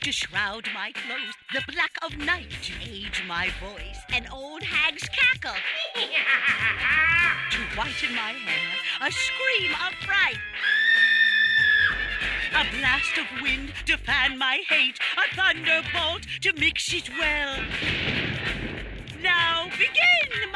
To shroud my clothes, the black of night. To age my voice, an old hag's cackle. To whiten my hair, a scream of fright. A blast of wind to fan my hate, a thunderbolt to mix it well. Now begin